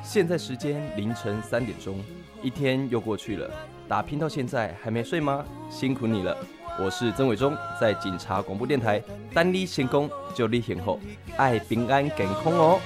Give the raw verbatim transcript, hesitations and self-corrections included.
现在时间凌晨三点钟，一天又过去了，打拼到现在还没睡吗？辛苦你了。我是曾伟忠，在警察广播电台，单你成功就你幸福，爱平安健康哦。